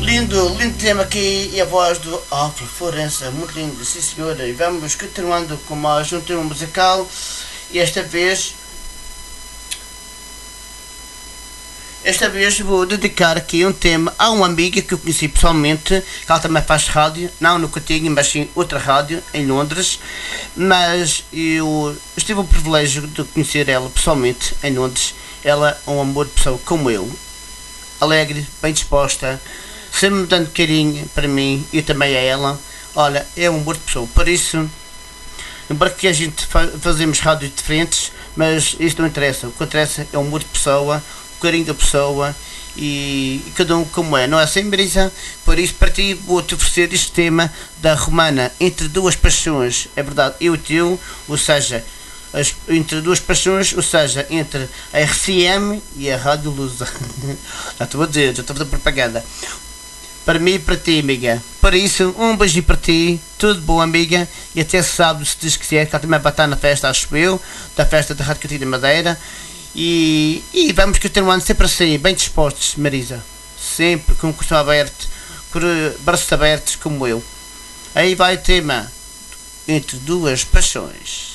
Lindo, lindo tema aqui e a voz do Alfred Florença, muito lindo, sim senhora. E vamos continuando com mais um tema musical e esta vez vou dedicar aqui um tema a uma amiga que eu conheci pessoalmente, que ela também faz rádio, não no Cotinho, mas sim outra rádio, em Londres, mas eu tive o privilégio de conhecer ela pessoalmente em Londres. Ela é um amor de pessoa como eu, alegre, bem disposta, sempre me dando carinho para mim e também a ela. Olha, é um amor de pessoa, por isso, embora que a gente fazemos rádios diferentes, mas isso não interessa, o que interessa é o amor de pessoa, o carinho da pessoa e cada um como é, não é assim, Marisa? Por isso, para ti, vou-te oferecer este tema da Romana, Entre Duas Paixões, é verdade, eu e teu, ou seja, entre duas paixões, ou seja, entre a RCM e a Rádio Lusa. Já estou a dizer, já estou a fazer propaganda. Para mim e para ti, amiga. Para isso, um beijinho para ti, tudo bom, amiga, e até sábado, se Deus quiser, que ela também vai estar na festa, acho eu, da festa da Rádio Catina Madeira. E vamos continuando sempre assim, bem dispostos, Marisa. Sempre com o coração aberto, com braços abertos como eu. Aí vai o tema, Entre Duas Paixões.